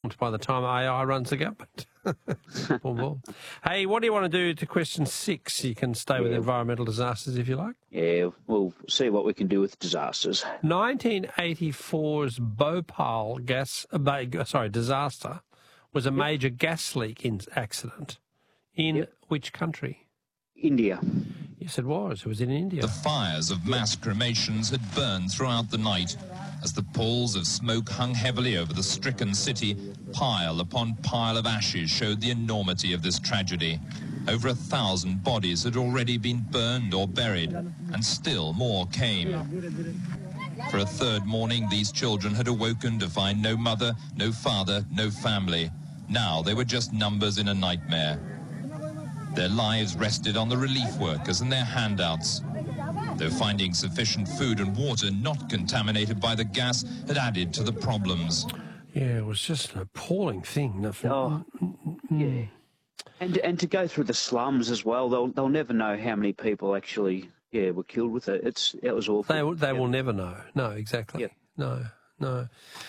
overwhelmed by the time AI runs the government. Boom, boom. Hey, what do you want to do to question 6? You can stay with environmental disasters if you like. Yeah, we'll see what we can do with disasters. 1984's Bhopal disaster was a major gas leak accident. In which country? India. Yes, it was. It was in India. The fires of mass cremations had burned throughout the night as the palls of smoke hung heavily over the stricken city. Pile upon pile of ashes showed the enormity of this tragedy. Over 1,000 bodies had already been burned or buried, and still more came. For a third morning, these children had awoken to find no mother, no father, no family. Now they were just numbers in a nightmare. Their lives rested on the relief workers and their handouts. Though finding sufficient food and water not contaminated by the gas had added to the problems. Yeah, it was just an appalling thing. Yeah. And to go through the slums as well, they'll never know how many people actually were killed with it. It was awful. They will never know. No, exactly. Yep. No.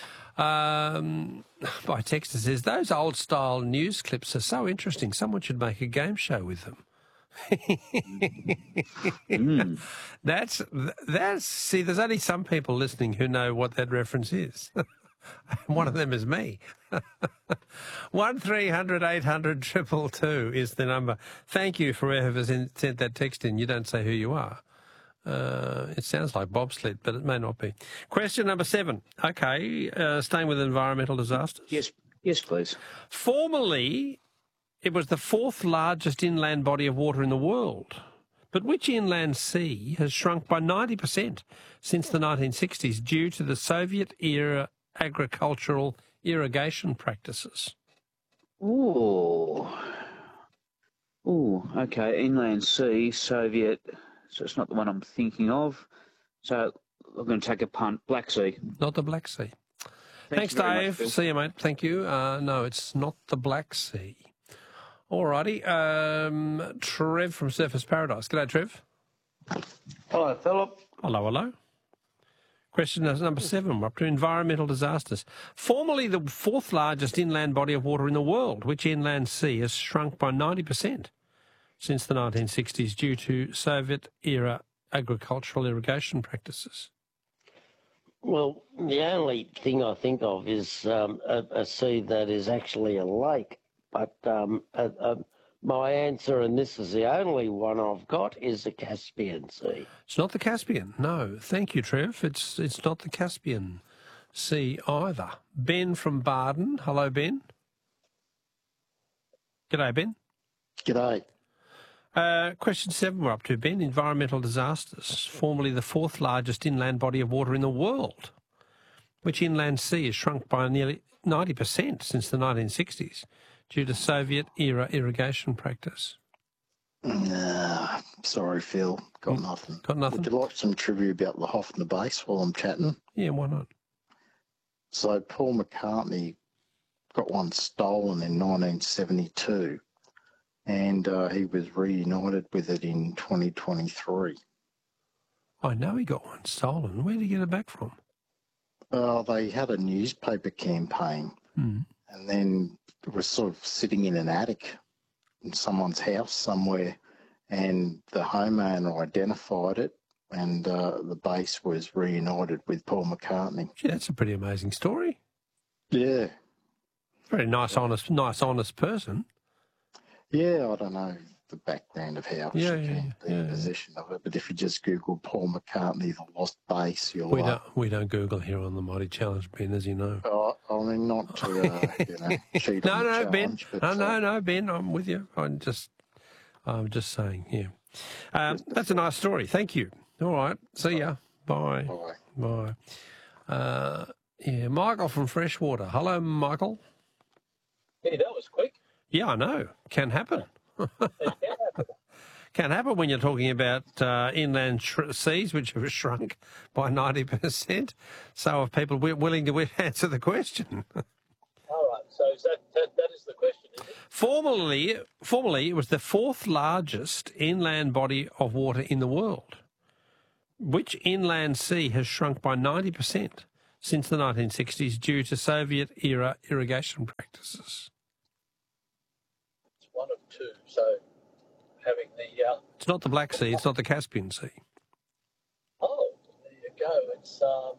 By text it says, those old-style news clips are so interesting. Someone should make a game show with them. That's see, there's only some people listening who know what that reference is. One of them is me. 1300 800 222 is the number. Thank you for whoever sent that text in. You don't say who you are. It sounds like bobsled, but it may not be. Question number 7. Okay, staying with environmental disasters. Yes, please. Formerly, it was the 4th largest inland body of water in the world. But which inland sea has shrunk by 90% since the 1960s due to the Soviet-era agricultural irrigation practices? Okay, inland sea, Soviet, so it's not the one I'm thinking of. So I'm going to take a punt. Black Sea. Not the Black Sea. Thanks Dave. Much, see you, mate. Thank you. No, it's not the Black Sea. All righty. Trev from Surfers Paradise. G'day, Trev. Hello, Philip. Hello. Question number 7. We're up to environmental disasters. Formerly the 4th largest inland body of water in the world, which inland sea has shrunk by 90% since the 1960s due to Soviet-era agricultural irrigation practices? Well, the only thing I think of is a sea that is actually a lake. But my answer, and this is the only one I've got, is the Caspian Sea. It's not the Caspian. No, thank you, Trev. It's not the Caspian Sea either. Ben from Baden. Hello, Ben. G'day, Ben. G'day. Question 7 we're up to, Ben. Environmental disasters. Formerly the 4th largest inland body of water in the world, which inland sea has shrunk by nearly 90% since the 1960s due to Soviet-era irrigation practice. Sorry, Phil. Got nothing. Got nothing? Would you like some trivia about the Hofner Base while I'm chatting? Yeah, why not? So Paul McCartney got one stolen in 1972, and he was reunited with it in 2023. I know he got one stolen. Where did he get it back from? They had a newspaper campaign, and then it was sort of sitting in an attic in someone's house somewhere, and the homeowner identified it, and the base was reunited with Paul McCartney. Gee, that's a pretty amazing story. Yeah. Very nice, honest person. Yeah, I don't know the background of how she came to be in possession of it, but if you just Google Paul McCartney, the lost base, you'll... We don't Google here on the Mighty Challenge, Ben, as you know. I mean, not to, cheat on the challenge. Ben. No, Ben, I'm with you. I'm just saying, yeah. That's a nice story. Thank you. All right. See ya. Bye. Bye. Michael from Freshwater. Hello, Michael. Hey, that was quick. Yeah, I know. Can happen. Can happen when you're talking about inland seas, which have shrunk by 90%. So are people willing to answer the question? All right. So that is the question, is it? Formerly, it was the 4th largest inland body of water in the world. Which inland sea has shrunk by 90% since the 1960s due to Soviet-era irrigation practices? It's one of two. So having the It's not the Black Sea, it's not the Caspian Sea. oh, there you go. It's the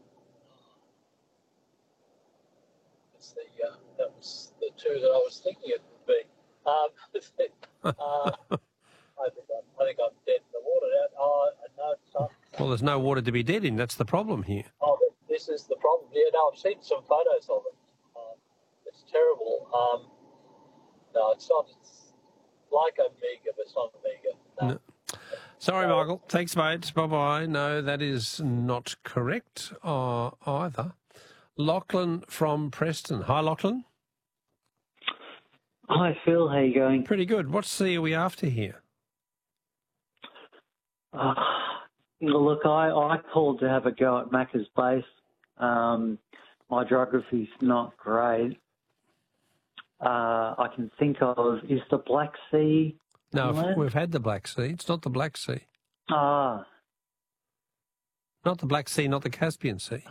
that was the two that I was thinking it would be. I think I'm dead in the water now. Oh, no, it's not. Well, there's no water to be dead in. That's the problem here. Oh, this is the problem. Yeah, no, I've seen some photos of it. It's terrible. No, it's not. It's like Omega, but it's not Omega. No. Sorry, Michael. Thanks, mate. Bye-bye. No, that is not correct either. Lachlan from Preston. Hi, Lachlan. Hi, Phil. How you going? Pretty good. What sea are we after here? Look, I called to have a go at Macca's Base. My geography's not great. I can think of, is the Black Sea? No, we've had the Black Sea. It's not the Black Sea. Ah. Not the Black Sea, not the Caspian Sea.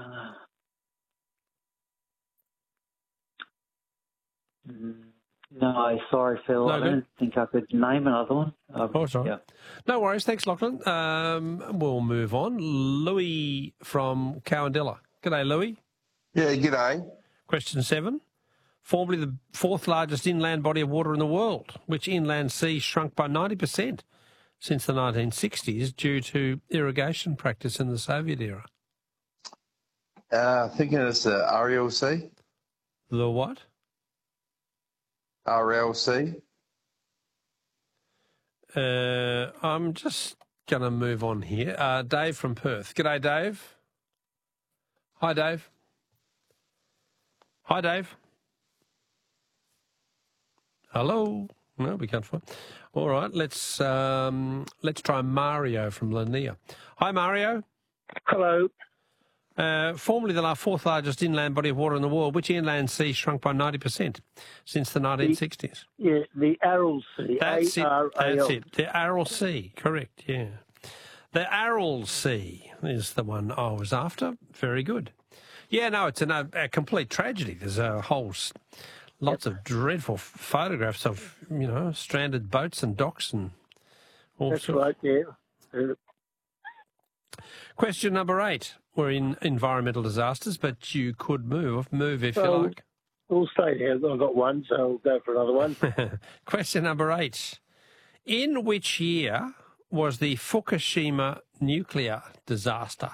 No, sorry, Phil. No, I don't think I could name another one. Oh, sorry. Yeah. No worries. Thanks, Lachlan. We'll move on. Louis from Cowandilla. G'day, Louis. Yeah, g'day. Question 7. Formerly the fourth largest inland body of water in the world, which inland sea shrunk by 90% since the 1960s due to irrigation practice in the Soviet era. Thinking it's the Ariel Sea. The what? RLC. I'm just going to move on here. Dave from Perth. G'day, Dave. Hi, Dave. Hi, Dave. Hello. No, we can't find. All right, let's try Mario from Lanier. Hi, Mario. Hello. Formerly the fourth largest inland body of water in the world, which inland sea shrunk by 90% since the 1960s? The Aral Sea. That's it. A-R-A-L. That's it. The Aral Sea. Correct. Yeah. The Aral Sea is the one I was after. Very good. Yeah. No, it's a complete tragedy. There's a whole lots of dreadful photographs of stranded boats and docks and all That's sorts. right. Yeah. Question number 8. We're in environmental disasters, but you could move if you like. We'll stay here. I've got one, so I'll go for another one. Question number 8. In which year was the Fukushima nuclear disaster?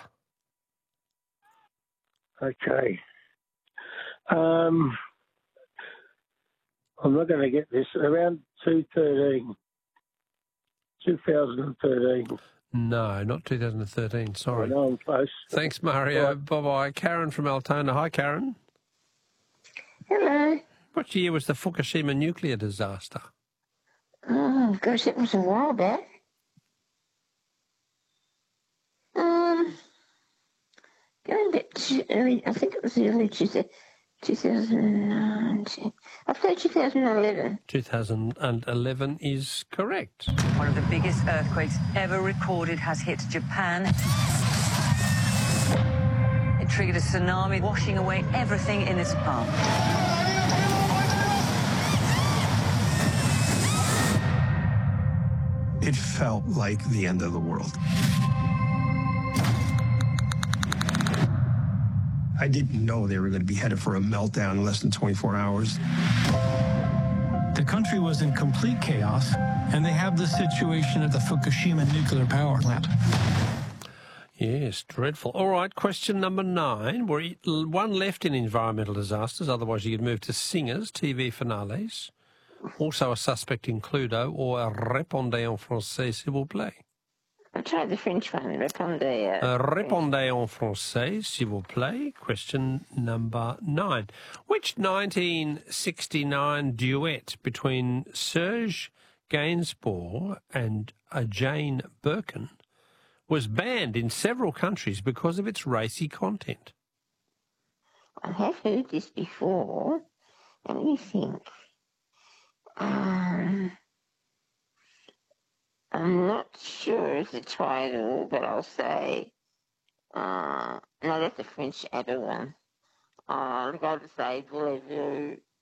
Okay. I'm not going to get this. Around 2013. No, not 2013. Sorry. I know I'm close. Thanks, Mario. Right. Bye-bye. Karen from Altona. Hi, Karen. Hello. What year was the Fukushima nuclear disaster? Oh, gosh, it was a while back. Going back to early, I think it was the early 2009. I've said 2011. 2011 is correct. One of the biggest earthquakes ever recorded has hit Japan. It triggered a tsunami, washing away everything in its path. It felt like the end of the world. I didn't know they were going to be headed for a meltdown in less than 24 hours. The country was in complete chaos, and they have the situation at the Fukushima nuclear power plant. Yes, dreadful. All right, question number 9. We're one left in environmental disasters, otherwise you could move to singers, TV finales. Also a suspect in Cluedo, or a répondez en français, s'il vous plaît. I'll try the French one. Répondez. Répondez en français, s'il vous plaît. Question number 9. Which 1969 duet between Serge Gainsbourg and Jane Birkin was banned in several countries because of its racy content? I have heard this before. Let me think. I'm not sure of the title, but I'll say No, that's a French Abbey one. Look, I'll just say Voulez-vous